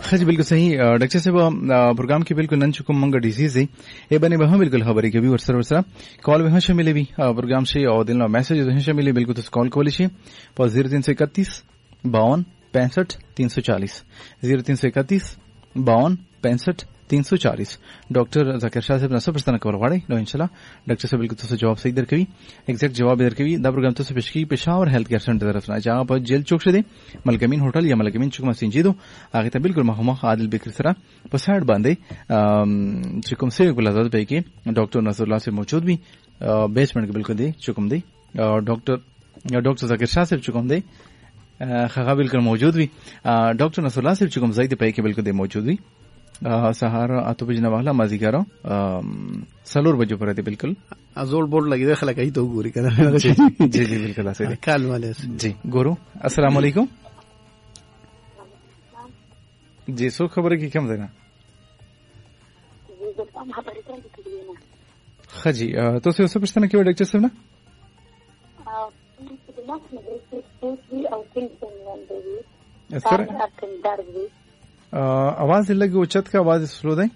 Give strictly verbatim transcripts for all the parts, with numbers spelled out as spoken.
खज बिल्कुल सही डॉक्टर साहब प्रोग्राम के बिल्कुल नन चुकुम मंगा डिजीज है ए बने वहां बिल्कुल खबर के भी और सर सर कॉल वहां से मिले भी प्रोग्राम से और दिन मैसेज वहां से मिले बिल्कुल तो कॉल को लिखिए पर जीरो तीन सौ इकतीस बावन पैंसठ तीन सौ चालीस जीरो तीन सौ इकतीस बावन पैंसठ तीन सौ चालीस डॉक्टर जाकिर शाह साहब नसर प्रश्न कवर वाड़े नो इंशाल्लाह डॉक्टर साहब बिल्कुल तो जवाब सही दर कभी एग्जैक्ट जवाब दर कभी द प्रोग्राम तो से पेशकी पेशावर हेल्थ केयर सेंटर तरफ ना जहां पर जेल चौक से दे मलकमीन होटल या मलकमीन चुकमा सिंजीदो आगे त बिल्कुल महमा आदिल बिक्र सरा पसाड़ बांधे चुकम से गुलाजात पे के डॉक्टर नसरुल्लाह से मौजूद भी बेसमेंट के बिल्कुल दे चुकम दे डॉक्टर डॉक्टर जाकिर शाह साहब चुकम दे खगा बिल्कुल मौजूद भी डॉक्टर नसरुल्लाह साहब चुकम जायद पे के बिल्कुल दे मौजूद भी सहारा आतो बजना वाला माजिगारो सलोर बजो पर बिल्कुल जोड़ बोर्ड लगी देखला कहीं तो गोरी का जी जी जी बिल्कुल ऐसे काल वाले जी गुरु अस्सलाम वालेकुम जी सो खबर की कम देना जी तो से सब प्रश्न के डॉक्टर साहब ना सर आवाज लगी उच्चत का आवाज स्लो दें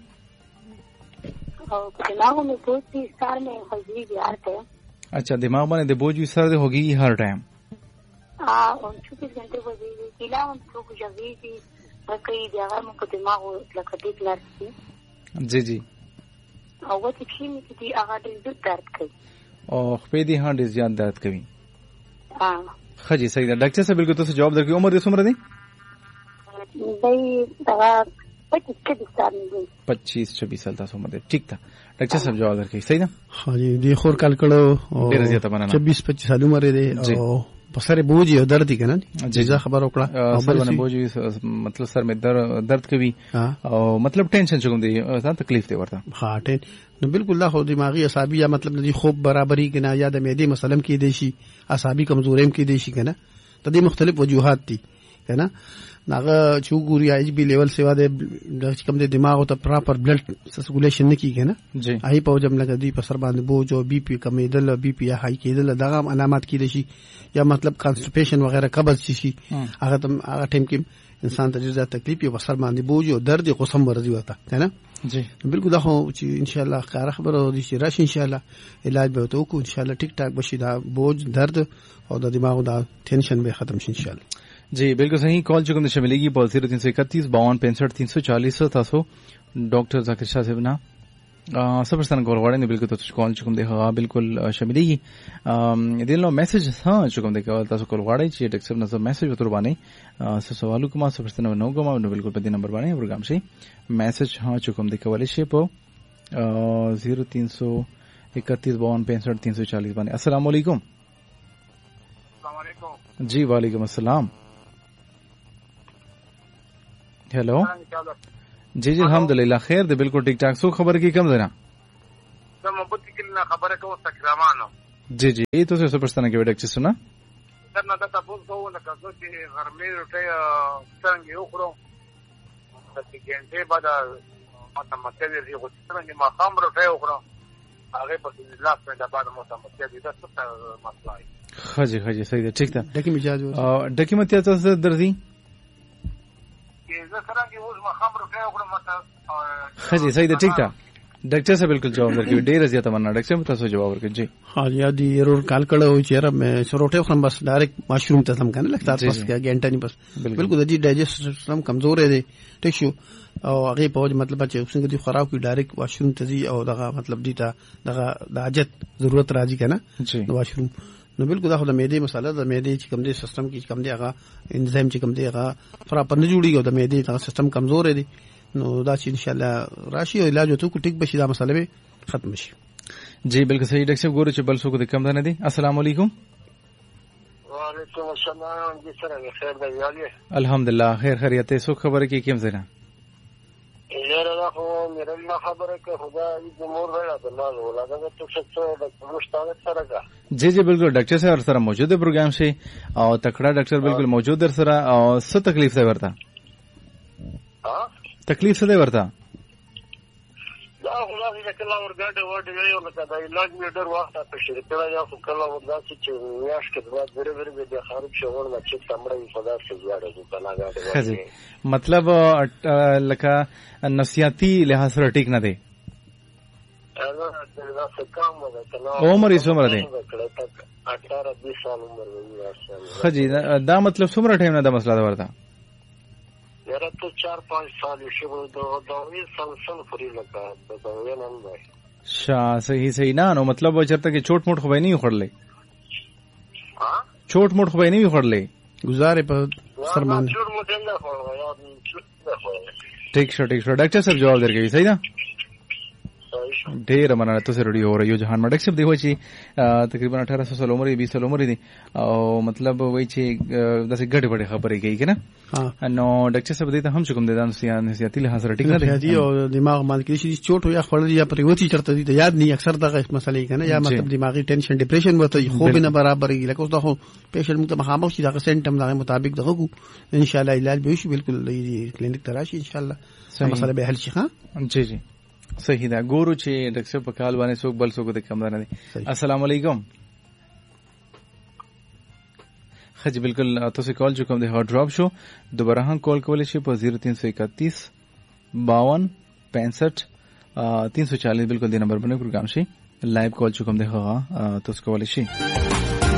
दिमाग में बोझ भी सर में होगी हर टाइम अच्छा दिमाग में दे बोझ भी सर होगी हर टाइम हाँ उन चौबीस घंटे होगी किला उन तो कुछ अभी भी कई जगह में को दिमाग लकड़ी क्लास जी जी और वो तिखी में किसी आगाज दर्द करी और पेदी हाँ डिस ज्यादा दर्द कभी हाँ खजी सही है डॉक्टर से बिल्कुल तो जवाब दे उम्र दिस उम्र दी पच्चीस छब्बीस साल तक उम्र ठीक था डॉक्टर साहब जवाब करके सही ना हाँ जी देखो काल कड़ो छब्बीस पच्चीस साल उम्र दे सारे बोझ दर्द ही ना जीजा खबर ओकड़ा सर बोझ मतलब सर में दर्द दर्द के भी मतलब टेंशन चुकम दी तकलीफ दे वर्ता हाँ टें बिल्कुल ला हो दिमागी असाबी या मतलब जी खूब बराबरी के ना याद मेदे मसलम की देशी असाबी कमजोरेम की देशी के ना तदी मुख्तलिफ वजूहात थी है ना नागा चूगुरी एच बी लेवल से वादे कम दे दिमाग होता प्रॉपर ब्लड सर्कुलेशन ने की है ना जी आई पाओ जब लगा दी पसर बांध बोझ और बीपी कम इधर बीपी या हाई के इधर दागा अलामत की देशी या मतलब कॉन्स्टिपेशन वगैरह कब्ज सी अगर तुम अगर टाइम की इंसान तजुर्बा तकलीफ या पसर बांध बोझ और दर्द कोसम वर्जी होता है ना जी बिल्कुल देखो इंशाल्लाह कार खबर हो दी रश इंशाल्लाह इलाज भी तो को इंशाल्लाह ठीक ठाक बशीदा बोझ दर्द और दिमाग दा टेंशन भी खत्म इंशाल्लाह जी बिल्कुल सही कॉल चुकम दिशा मिलेगी जीरो तीन सौ इकतीस बावन पैंसठ तीन सौ चालीस तासो डॉक्टर जाकिर शाह साहब ना सब स्थान गोलवाड़े ने बिल्कुल तो कॉल चुकम देखा बिल्कुल शमिलेगी दिन लो मैसेज हाँ चुकम देखा तासो गोलवाड़े ची डॉक्टर ना सब मैसेज बतुर बाने सब सवालों को मां सब स्थान नौ को मां बिल्कुल पति नंबर बाने प्रोग्राम से मैसेज हाँ चुकम देखा वाले शेप जीरो तीन सौ इकतीस बावन पैंसठ तीन सौ चालीस बाने अस्सलाम वालेकुम जी वालेकुम अस्सलाम हेलो जी जी अल्हम्दुलिल्लाह खैर दे बिल्कुल ठीक ठाक सो खबर की कम देना खबर को तकरामानो जी जी ये तो से प्रश्न के बेटा सुना करना था तपुल को ना कसो कि घर में रोटे संगे उखरो तक घंटे बाद मतलब दे को संगे मकाम रोटे उखरो आगे पर लास्ट में बाद मतलब दे दस मसला है हां जी हां जी सही है ठीक था डकी मिजाज डकी मत या तो दर्दी जी सही ठीक था डॉक्टर से बिल्कुल जवाब करके डेर जिया तमन्ना डॉक्टर में तो जवाब करके जी हां यादी एरर काल कड़ा हो चेहरा में सरोटे खन बस डायरेक्ट मशरूम तसम करने लगता है बस क्या घंटा नहीं बस बिल्कुल जी डाइजेस्ट सिस्टम कमजोर है ठीक शो और आगे पहुंच मतलब बच्चे उसने की खराब की डायरेक्ट वॉशरूम तजी और दगा मतलब दीता दगा दाजत जरूरत राजी का ना वॉशरूम न बिल्कुल दाखो द मेदे मसाला द मेदे चिकम दे सिस्टम की चिकम दे आगा एंजाइम चिकम दे आगा प्रॉपर न जुड़ी गयो द मेदे ता सिस्टम कमजोर है नो दा इंशाल्लाह राशि इलाज तो ठीक बशी दा मसले में खत्म शी जी बिल्कुल सही डॉक्टर साहब गोरे चबल सो को कम दाने दी अस्सलाम वालेकुम वालेकुम अस्सलाम जी सर खैर भाई अल्हम्दुलिल्लाह खैर खैरियत सो खबर की केम देना यार राखो मेरे ना खबर है कि खुदा ये मोर है तो ना लगा तो सच्चो मुस्ताद सर का जी जी बिल्कुल डॉक्टर से और सर मौजूद है प्रोग्राम से और तकड़ा डॉक्टर बिल्कुल मौजूद है सर और सब तकलीफ से वर्ता हां तकलीफ से वर्ता ला खुदा की چې کله ورګاډي وډي وي او لکه دا علاج مې ډېر وخت په شریکه یا خو کله ورځي چې میاش کې بعد ډېر ډېر به خارج شوون نه چې تمرې صدا څه زیاده دي بلاګاډي مطلب لکه نفسیاتی لحاظ سره ټیک نه دی عمر یې څومره دی اٹھارہ بیس سال عمر خجی دا مطلب څومره ټایم نه دا مسله ده ورته یاره ته چار پانچ سال شي د داوی سلسل فری لگا د داوی نن دی شا صحیح صحیح نه نو مطلب چرته کې چوٹ موټ خو به نه خړلې ها چوٹ موټ خو به نه خړلې گزارې په سرمان چوٹ موټ نه خړل یا ټیک شو ټیک شو ډاکټر صاحب جواب درکوي صحیح ده ډېر مننه تاسو رډیو او یو جهان مډک صاحب دی و چې تقریبا اٹھارہ سو سال عمر یې بیس سال عمر دی او مطلب وای چې داسې ګډې وډې خبرې کوي کنه نو ډاکټر صاحب دې ته هم کوم د دان سیاسي لحاظ سره ټیک نه دی او دماغ باندې کې شي چوٹ یا خړل یا پریوتی چرته دي یاد نه اکثر دغه مسلې کنه یا مطلب دماغي ټینشن ډیپریشن وته خوب نه برابر وي لکه اوس دغه پیشنټ موږ مخامخ شي دغه سنټم دغه مطابق دغه کو ان شاء الله علاج به شي بالکل کلینیک تراشي ان شاء الله مسله به حل شي ها جی جی صحیح ده ګورو چې ډاکټر په کال باندې څوک بل څوک د کم نه دي السلام علیکم خج بالکل تاسو کال جو کوم د هارد ډراپ شو دوباره هم کال کولای شي په صفر تین سو اکتیس باون پینسٹھ تین سو چالیس بالکل د نمبر باندې پروګرام شي لایو کال جو کوم د هغه تاسو کولای شي